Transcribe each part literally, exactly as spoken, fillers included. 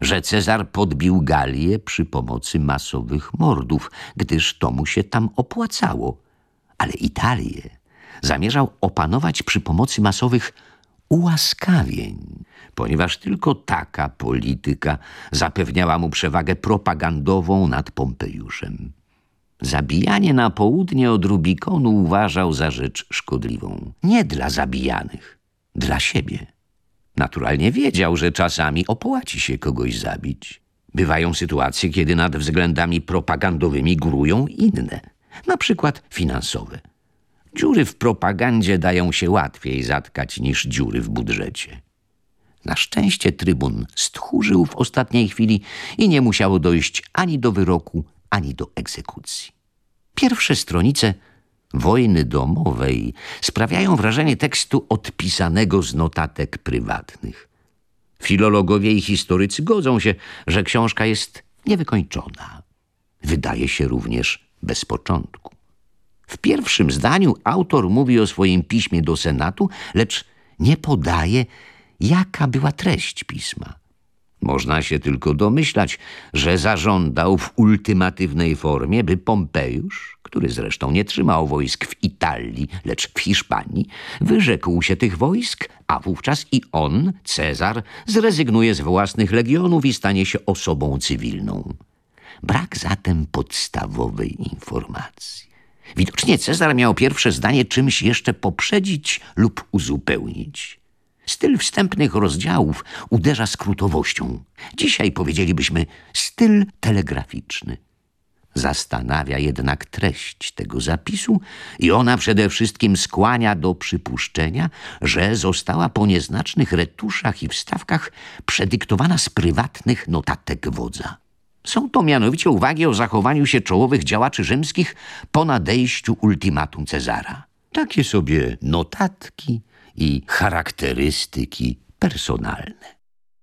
że Cezar podbił Galię przy pomocy masowych mordów, gdyż to mu się tam opłacało. Ale Italię zamierzał opanować przy pomocy masowych ułaskawień, ponieważ tylko taka polityka zapewniała mu przewagę propagandową nad Pompejuszem. Zabijanie na południe od Rubikonu uważał za rzecz szkodliwą. Nie dla zabijanych, dla siebie. Naturalnie wiedział, że czasami opłaci się kogoś zabić. Bywają sytuacje, kiedy nad względami propagandowymi górują inne, na przykład finansowe. Dziury w propagandzie dają się łatwiej zatkać niż dziury w budżecie. Na szczęście trybun stchórzył w ostatniej chwili i nie musiało dojść ani do wyroku, ani do egzekucji. Pierwsze stronice Wojny domowej sprawiają wrażenie tekstu odpisanego z notatek prywatnych. Filologowie i historycy godzą się, że książka jest niewykończona. Wydaje się również bez początku. W pierwszym zdaniu autor mówi o swoim piśmie do Senatu, lecz nie podaje, jaka była treść pisma. Można się tylko domyślać, że zażądał w ultymatywnej formie, by Pompejusz, który zresztą nie trzymał wojsk w Italii, lecz w Hiszpanii, wyrzekł się tych wojsk, a wówczas i on, Cezar, zrezygnuje z własnych legionów i stanie się osobą cywilną. Brak zatem podstawowej informacji. Widocznie Cezar miał pierwsze zdanie czymś jeszcze poprzedzić lub uzupełnić. Styl wstępnych rozdziałów uderza skrótowością. Dzisiaj powiedzielibyśmy styl telegraficzny. Zastanawia jednak treść tego zapisu i ona przede wszystkim skłania do przypuszczenia, że została po nieznacznych retuszach i wstawkach przedyktowana z prywatnych notatek wodza. Są to mianowicie uwagi o zachowaniu się czołowych działaczy rzymskich po nadejściu ultimatum Cezara. Takie sobie notatki i charakterystyki personalne.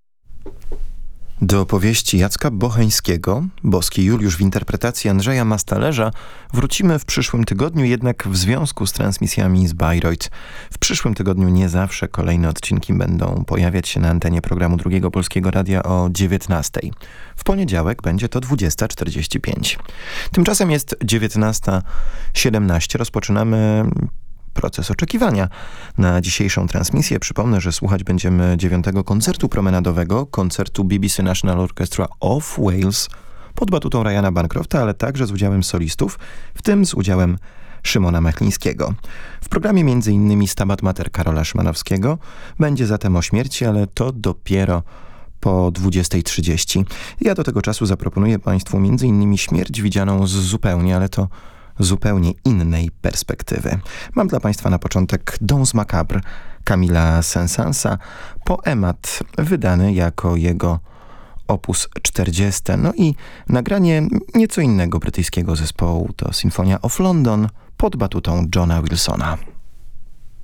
Do powieści Jacka Bocheńskiego, Boski Juliusz w interpretacji Andrzeja Mastalerza, wrócimy w przyszłym tygodniu, jednak w związku z transmisjami z Bayreuth. W przyszłym tygodniu nie zawsze kolejne odcinki będą pojawiać się na antenie programu Drugiego Polskiego Radia o dziewiętnastej. W poniedziałek będzie to dwudziesta czterdzieści pięć. Tymczasem jest dziewiętnasta siedemnaście. Rozpoczynamy proces oczekiwania na dzisiejszą transmisję. Przypomnę, że słuchać będziemy dziewiątego koncertu promenadowego, koncertu B B C National Orchestra of Wales pod batutą Ryana Bancrofta, ale także z udziałem solistów, w tym z udziałem Szymona Machlińskiego. W programie między innymi Stabat Mater Karola Szymanowskiego. Będzie zatem o śmierci, ale to dopiero po dwudziestej trzydzieści. Ja do tego czasu zaproponuję Państwu między innymi śmierć widzianą z zupełnie, ale to zupełnie innej perspektywy. Mam dla Państwa na początek Danse Macabre Camila Saint-Saënsa, poemat wydany jako jego opus czterdziesty. No i nagranie nieco innego brytyjskiego zespołu to Symphony of London pod batutą Johna Wilsona.